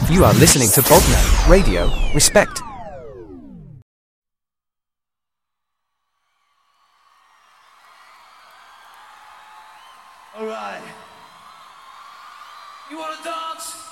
You are listening to Bogner Radio. Respect. All right. You want to dance?